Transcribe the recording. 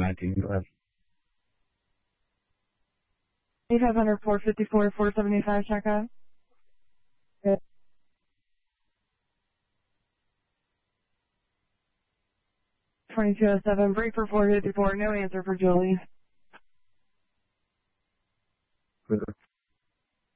19. Go ahead. 8500 454 475 check out. Good. 2207, break for 454, no answer for Julie. For the